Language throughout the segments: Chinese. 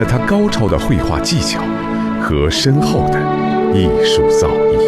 他高超的绘画技巧和深厚的艺术造诣。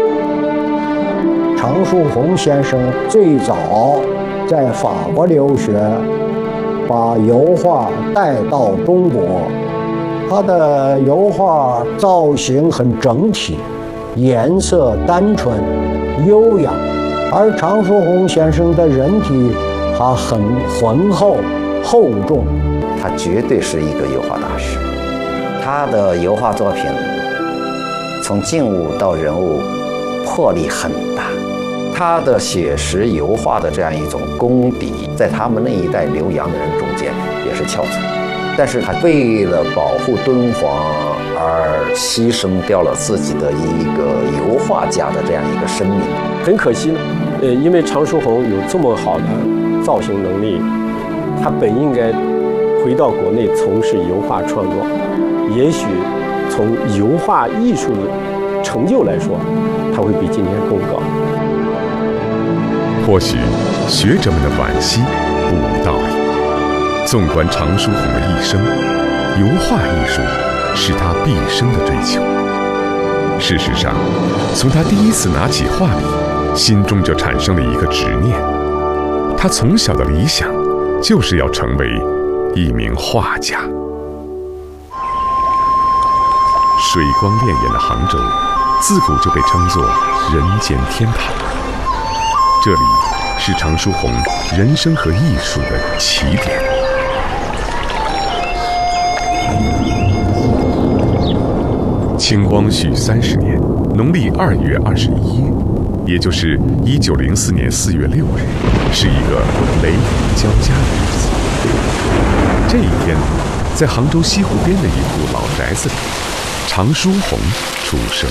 常书鸿先生最早在法国留学，把油画带到中国。他的油画造型很整体，颜色单纯、优雅，而常书鸿先生的人体他很浑厚、厚重。 他绝对是一个油画大师，他的油画作品从静物到人物魄力很大，他的写实油画的这样一种功底，在他们那一代留洋的人中间也是翘楚。但是他为了保护敦煌而牺牲掉了自己的一个油画家的这样一个生命。 很可惜呢，因为常书鸿有这么好的造型能力，他本应该回到国内从事油画创作，也许从油画艺术的成就来说，他会比今天更高。 或许学者们的惋惜不无道理。纵观常书鸿的一生，油画艺术是他毕生的追求。事实上，从他第一次拿起画笔，心中就产生了一个执念。他从小的理想就是要成为一名画家。水光潋滟的杭州，自古就被称作人间天堂。这里是常书鸿人生和艺术的起点。清光绪30年，农历2月21日，也就是1904年4月6日，是一个雷雨交加的日子。这一天，在杭州西湖边的一户老宅子里，常书鸿出生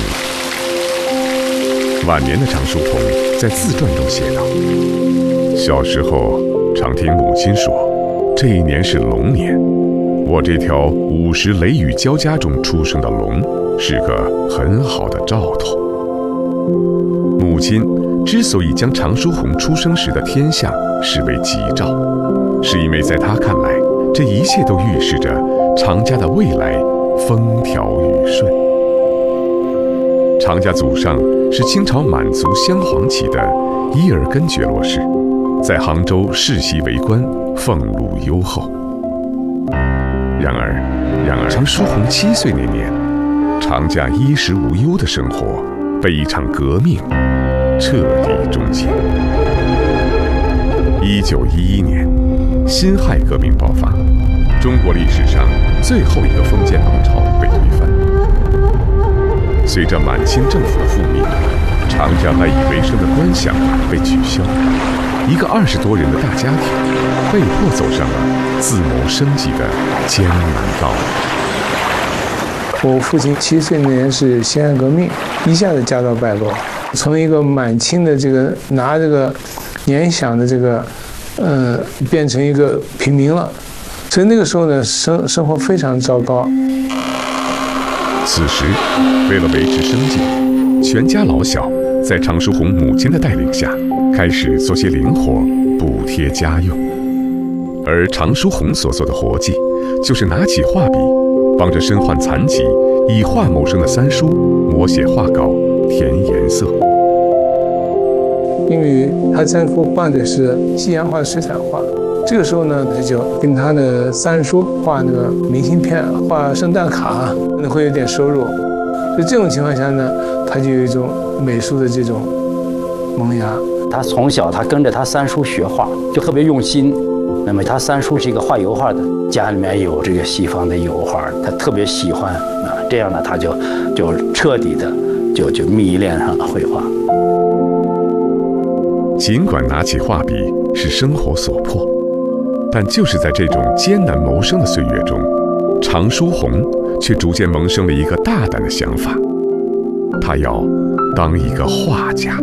了。晚年的常书鸿在自传中写道：“小时候常听母亲说，这一年是龙年。我这条50雷雨交加中出生的龙，是个很好的兆头。”母亲之所以将常书鸿出生时的天象视为吉兆，是因为在她看来，这一切都预示着常家的未来风调雨顺。常家祖上是清朝满族镶黄旗的伊尔根觉罗氏，在杭州世袭为官，俸禄优厚。然而，常书鸿7岁那年，常家衣食无忧的生活被一场革命彻底终结。1911年，辛亥革命爆发，中国历史上最后一个封建王朝被推翻。随着满清政府的覆灭，常家赖以为生的官饷被取消，一个20多人的大家庭被迫走上了自谋生计的艰难道路。我父亲7岁那年是辛亥革命，一下子家道败落，从一个满清的这个拿这个年饷的这个变成一个平民了，所以那个时候呢，生活非常糟糕。 此时，为了维持生计，全家老小在常书鸿母亲的带领下，开始做些零活补贴家用。而常书鸿所做的活计，就是拿起画笔，帮着身患残疾、以画谋生的三叔摹写画稿、填颜色。 因为他三叔画的是西洋画、水彩画，这个时候呢，他就跟他的三叔画那个明信片、画圣诞卡，可能会有点收入。所以这种情况下呢，他就有一种美术的这种萌芽。 他从小他跟着他三叔学画，就特别用心。那么他三叔是一个画油画的，家里面有这个西方的油画，他特别喜欢啊。这样呢，他就彻底的就迷恋上了绘画。 尽管拿起画笔是生活所迫，但就是在这种艰难谋生的岁月中，常书鸿却逐渐萌生了一个大胆的想法，他要当一个画家。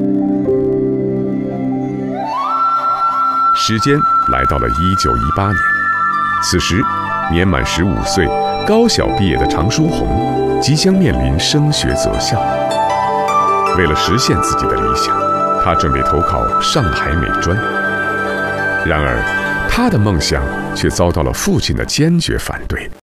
时间来到了1918年，此时年满15岁、高小毕业的常书鸿即将面临升学择校。为了实现自己的理想，他准备投考上海美专。然而，他的梦想却遭到了父亲的坚决反对。